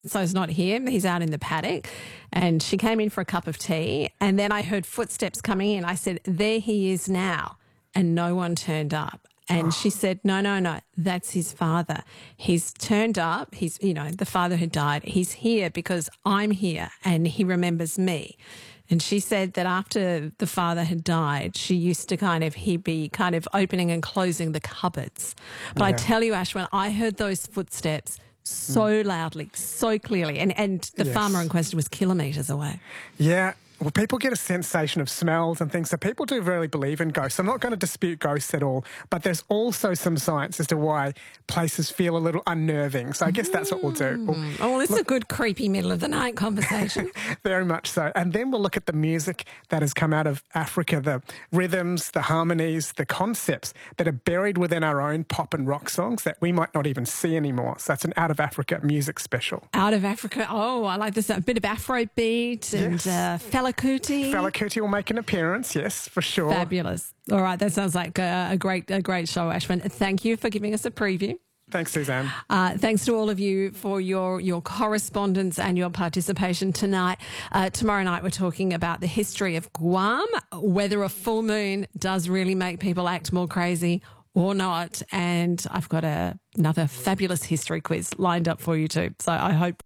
so's not here. He's out in the paddock. And she came in for a cup of tea, and then I heard footsteps coming in. I said, there he is now. And no one turned up. And she said, no, that's his father. He's turned up. He's, the father who died. He's here because I'm here and he remembers me. And she said that after the father had died, she used to he'd be kind of opening and closing the cupboards. But I tell you, Ash, when I heard those footsteps so loudly, so clearly, and the farmer in question was kilometres away. Yeah. Well, people get a sensation of smells and things, so people do really believe in ghosts. I'm not going to dispute ghosts at all, but there's also some science as to why places feel a little unnerving. So I guess that's what we'll do. This is a good creepy middle of the night conversation. Very much so. And then we'll look at the music that has come out of Africa, the rhythms, the harmonies, the concepts that are buried within our own pop and rock songs that we might not even see anymore. So that's an Out of Africa music special. Out of Africa. Oh, I like this. A bit of Afrobeat and Fela Kuti. Fela Kuti will make an appearance, yes, for sure. Fabulous. All right, that sounds like a great show, Ashwin. Thank you for giving us a preview. Thanks, Suzanne. Thanks to all of you for your correspondence and your participation tonight. Tomorrow night we're talking about the history of Guam, whether a full moon does really make people act more crazy or not. And I've got another fabulous history quiz lined up for you too. So I hope...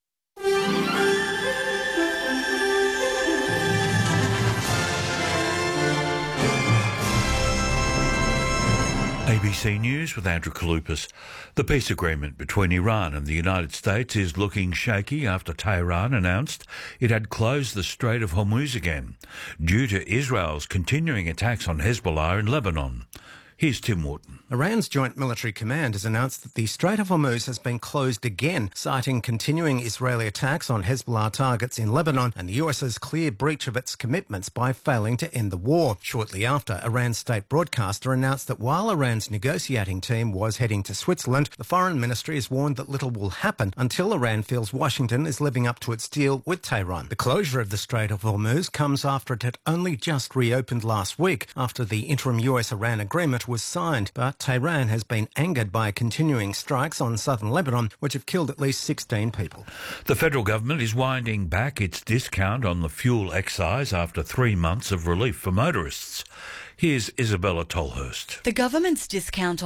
ABC News with Andrew Kalupas. The peace agreement between Iran and the United States is looking shaky after Tehran announced it had closed the Strait of Hormuz again due to Israel's continuing attacks on Hezbollah in Lebanon. Here's Tim Wharton. Iran's Joint Military Command has announced that the Strait of Hormuz has been closed again, citing continuing Israeli attacks on Hezbollah targets in Lebanon and the US's clear breach of its commitments by failing to end the war. Shortly after, Iran's state broadcaster announced that while Iran's negotiating team was heading to Switzerland, the Foreign Ministry has warned that little will happen until Iran feels Washington is living up to its deal with Tehran. The closure of the Strait of Hormuz comes after it had only just reopened last week after the interim US-Iran agreement was signed, but Tehran has been angered by continuing strikes on southern Lebanon, which have killed at least 16 people. The federal government is winding back its discount on the fuel excise after 3 months of relief for motorists. Here's Isabella Tolhurst. The government's discount